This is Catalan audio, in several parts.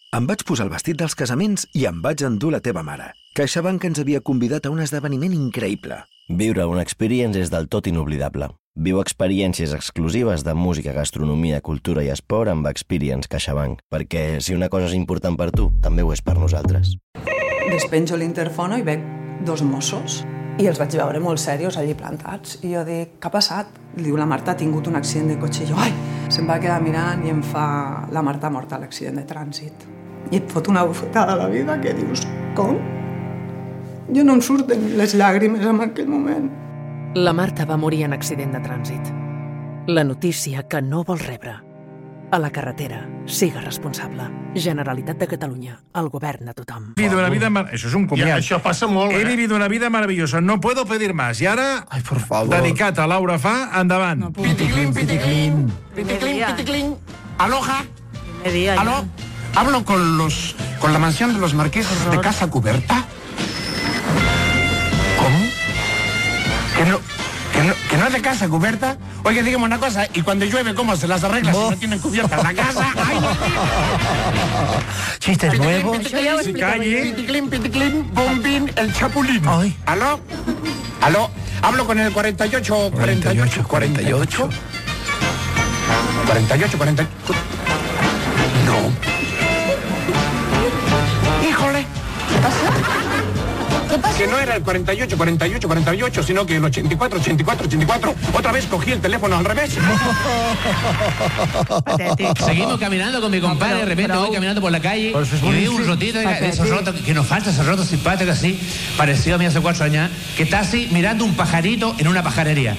Em vaig posar el vestit dels casaments i em vaig endur la teva mare. CaixaBank ens havia convidat a un esdeveniment increïble. Viure una experience és del tot inoblidable. Viu experiències exclusives de música, gastronomia, cultura i esport amb Experience CaixaBank, perquè si una cosa és important per tu, també ho és per nosaltres. Despenjo l'interfono i veig 2 Mossos i els vaig veure molt serios allí plantats. I jo dic, què ha passat? Diu, la Marta ha tingut un accident de cotxe. I jo, ai! Se'm va quedar mirant i em fa, la Marta ha mort a l'accident de trànsit. I et fot una bufetada a la vida que dius, com? Jo no em surten les llàgrimes en aquell moment. La Marta va morir en accident de trànsit. La notícia que no vols rebre. A la carretera, siga responsable. Generalitat de Catalunya, el govern de tothom. Això és un comiat. Això passa molt, He vivido una vida maravillosa, no puedo pedir más. I ara, Ai, por favor. dedicat a Laura Fa, endavant. No Piticlin, piticlin. Piticlin, piticlin. Aloha. Aló. Hablo con la mansión de los marqueses de Casa Cubierta. ¿Cómo? ¿Que no es de Casa Cubierta? Oye, dígame una cosa, ¿y cuando llueve cómo se las arregla si no tienen cubierta la casa? ¡Ay, Dios mío! ¿Chistes nuevos? Piticlin, piticlin, bombín, el chapulín. Ay. ¿Aló? ¿Aló? Hablo con el 48. 48. 48. No. Híjole. ¿Qué pasa? Que no era el 48, sino que el 84. Otra vez cogí el teléfono al revés. Patético. Seguimos caminando con mi compadre, de repente voy caminando por la calle y veo un rotito, de esos rotos que nos falta, esos rotos simpáticos así, parecido a mí hace 4 años, que está así mirando un pajarito en una pajarería.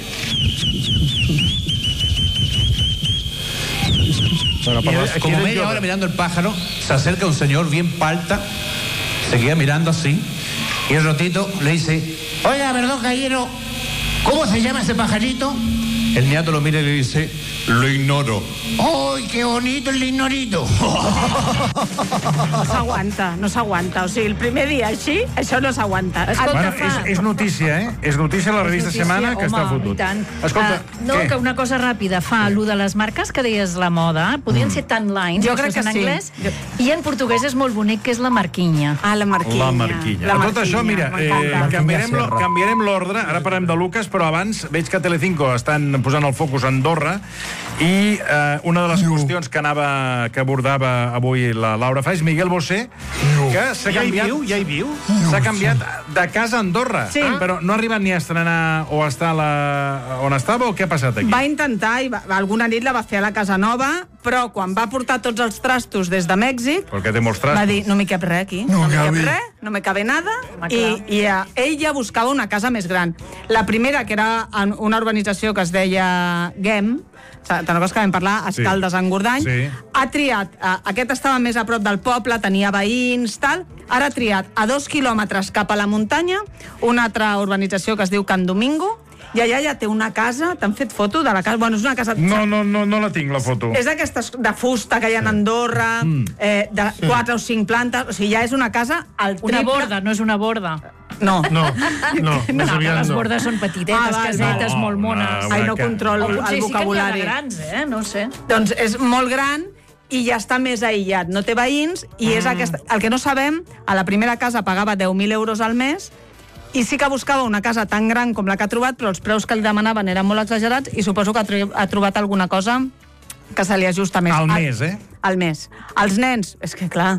Como media hora mirando el pájaro, se acerca un señor bien palta, se queda mirando así, y el rotito le dice, oiga, perdón, caballero, ¿cómo se llama ese pajarito? El niato lo mira y le dice, lo ignoro. ¡Ay, qué bonito el ignorito! No s'aguanta. O sigui, el primer dia així, això no s'aguanta. Bueno, és notícia, eh? És notícia a la revista Setmana que està fotut. Escolta, no, que una cosa ràpida. Fa allò de les marques que deies la moda, podien ser tan lines, jo crec que en sí. Anglès, i en portuguès és molt bonic, que és la marquinya. Ah, la marquinya. La marquinya. A tot això, mira, canviarem l'ordre. Ara parlem de Lucas, però abans veig que a Telecinco estan posant el focus a Andorra i una de les qüestions que abordava avui la Laura Fa és Miguel Bosé, que s'ha canviat... Ja hi viu? S'ha canviat de casa a Andorra, sí. Però no ha arribat ni a estrenar o a estar on estava, o què ha passat aquí? Va intentar, i alguna nit la va fer a la casa nova, però quan va portar tots els trastos des de Mèxic, Perquè té molts trastos. va dir, no m'hi cap res aquí, no m'hi cap res, no me cabe nada, i ell ja buscava una casa més gran. La primera, que era en una urbanització que es deia Gem, te'n recordes que vam parlar, Escaldes, en Gordany, ha triat, aquest estava més a prop del poble, tenia veïns, tal, ara ha triat a 2 quilòmetres cap a la muntanya, una altra urbanització que es diu Can Domingo, i allà ja té una casa, t'han fet foto de la casa? Bueno, és una casa... No la tinc, la foto. És d'aquestes de fusta que hi ha a Andorra, de 4 o 5 plantes, o sigui, ja és una casa al triple... Una borda, no és una borda. No. Les bordes són petitetes, casetes, molt mones. Ai, no controlo el vocabulari. Sí que n'hi ha de grans, no sé. Doncs és molt gran i ja està més aïllat. No té veïns i és aquesta... El que no sabem, a la primera casa pagava 10.000 euros al mes i sí que buscava una casa tan gran com la que ha trobat, però els preus que li demanaven eren molt exagerats i suposo que ha trobat alguna cosa que se li ajusta més. Al mes, Al mes. Els nens, és que clar,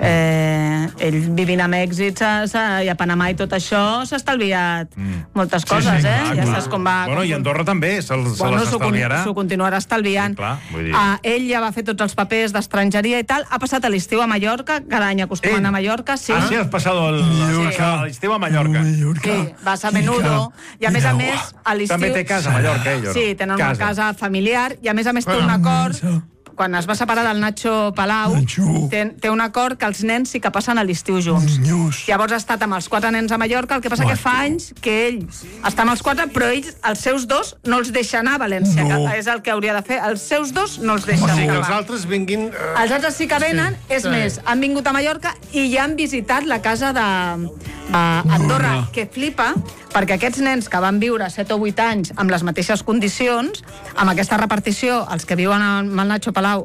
ell vivint a Mèxic i a Panamà i tot això s'ha estalviat moltes coses, ja saps com va... Bueno, i Andorra també se les estalviarà. S'ho continuarà estalviant. Ell ja va fer tots els papers d'estrangeria i tal, ha passat a l'estiu a Mallorca, cada any acostumen a Mallorca, sí. Ah, sí, has passat l'estiu a Mallorca. Sí, vas a menudo, i a més, a l'estiu... També té casa a Mallorca, ell, o no? Sí, tenen una casa familiar, i a més té un acord... Quan es va separar del Nacho Palau, té un acord que els nens sí que passen a l'estiu junts. Llavors ha estat amb els 4 nens a Mallorca, el que passa que fa anys que ell està amb els 4, però ells, els seus 2, no els deixa anar a València, que és el que hauria de fer. Els seus 2 no els deixa anar. O sigui, que els altres vinguin... Els altres sí que venen, és més, han vingut a Mallorca i ja han visitat la casa d'Andorra, que flipa, perquè aquests nens que van viure 7 o 8 anys amb les mateixes condicions, amb aquesta repartició, els que viuen amb el Nacho Palau